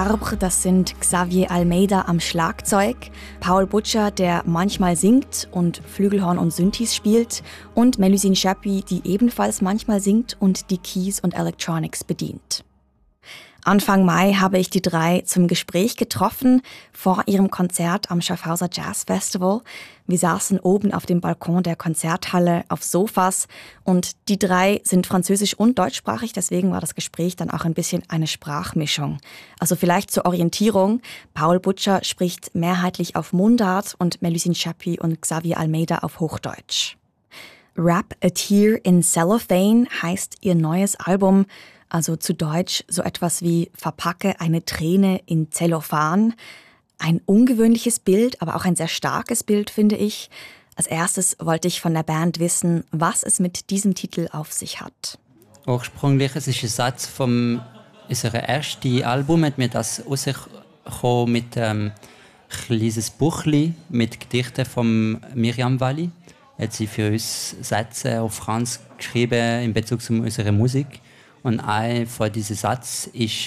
Arbre, das sind Xavier Almeida am Schlagzeug, Paul Butcher, der manchmal singt und Flügelhorn und Synthes spielt, und Melusine Chapuis, die ebenfalls manchmal singt und die Keys und Electronics bedient. Anfang Mai habe ich die drei zum Gespräch getroffen vor ihrem Konzert am Schaffhauser Jazz Festival. Wir saßen oben auf dem Balkon der Konzerthalle auf Sofas und die drei sind französisch- und deutschsprachig, deswegen war das Gespräch dann auch ein bisschen eine Sprachmischung. Also vielleicht zur Orientierung, Paul Butcher spricht mehrheitlich auf Mundart und Melusine Chapuis und Xavier Almeida auf Hochdeutsch. Wrap a Tear in Cellophane heißt ihr neues Album, also zu Deutsch so etwas wie Verpacke eine Träne in Zellophan. Ein ungewöhnliches Bild, aber auch ein sehr starkes Bild, finde ich. Als erstes wollte ich von der Band wissen, was es mit diesem Titel auf sich hat. Ursprünglich es ist ein Satz von unserem ersten Album, hat mir das rausgekommen mit ein kleines Buchli mit Gedichten von Miriam Valli. Hat sie für uns Sätze auf Franz geschrieben in Bezug zu unserer Musik. Und ein von diesen Sätzen ist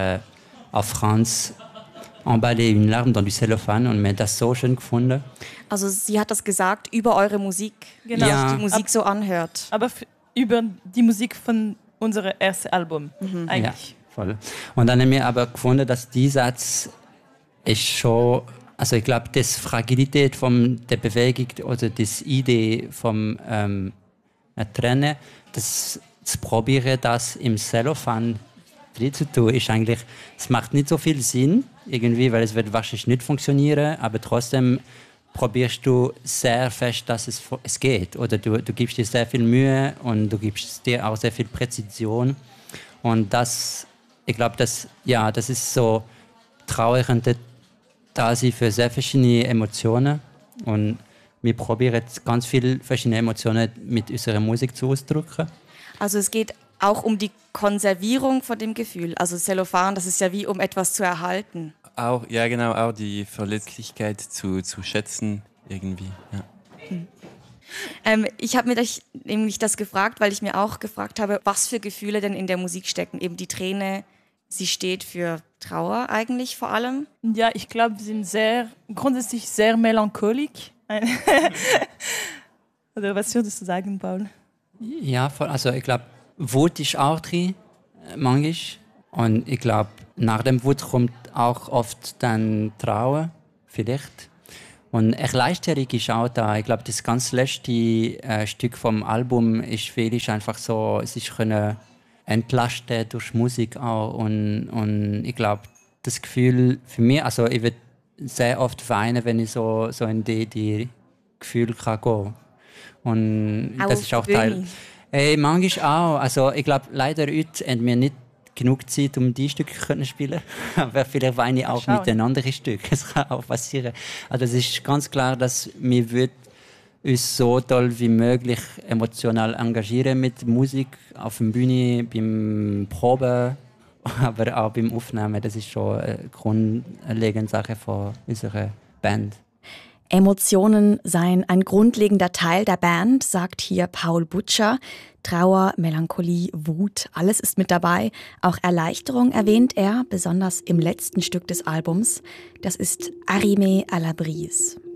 auf Franz «Emballé une larme dans du cellophane» und mir hat das so schön gefunden. Also sie hat das gesagt über eure Musik, genau, dass die Musik so anhört. Aber über die Musik von unserem ersten Album eigentlich. Ja, voll. Und dann haben wir aber gefunden, dass dieser Satz ist schon, also ich glaube, die Fragilität von der Bewegung oder die Idee von Trennen, das zu probieren, das im Cellophane drin zu tun, ist eigentlich, es macht nicht so viel Sinn, irgendwie, weil es wird wahrscheinlich nicht funktionieren, aber trotzdem probierst du sehr fest, dass es geht. Oder du gibst dir sehr viel Mühe und du gibst dir auch sehr viel Präzision. Und das, ich glaube, das ist so traurig und da sie für sehr verschiedene Emotionen und wir probieren jetzt ganz viele verschiedene Emotionen mit unserer Musik zu ausdrücken. Also es geht auch um die Konservierung von dem Gefühl. Also Zellophan, das ist ja wie um etwas zu erhalten. Auch, ja genau, auch die Verletzlichkeit zu schätzen irgendwie. Ja. Ich habe mir nämlich das gefragt, weil ich mir auch gefragt habe, was für Gefühle denn in der Musik stecken. Eben die Träne, sie steht für Trauer eigentlich vor allem. Ja, ich glaube, wir sind grundsätzlich sehr melancholisch. Oder was würdest du sagen, Paul? Ja, voll. Also ich glaube, Wut ist auch drin, manchmal. Und ich glaube, nach dem Wut kommt auch oft dann Trauer, vielleicht. Und Erleichterung ist auch da. Ich glaube, das ganz letzte Stück vom Album ist viel einfach so, es ist können entlasten durch Musik auch. Und ich glaube, das Gefühl für mich, also ich würde sehr oft weinen, wenn ich so in die Gefühle kann gehen. Und auch das ist auch Teil. Manchmal auch. Also ich glaube, leider heute haben wir nicht genug Zeit, um die Stücke zu spielen. Aber vielleicht weine ich auch mit den anderen Stücken. Das kann auch passieren. Also es ist ganz klar, dass wir uns so toll wie möglich emotional engagieren mit Musik auf der Bühne, beim Proben, aber auch beim Aufnehmen. Das ist schon eine grundlegende Sache von unserer Band. Emotionen seien ein grundlegender Teil der Band, sagt hier Paul Butcher. Trauer, Melancholie, Wut, alles ist mit dabei. Auch Erleichterung erwähnt er, besonders im letzten Stück des Albums. Das ist Arrimé à la brise.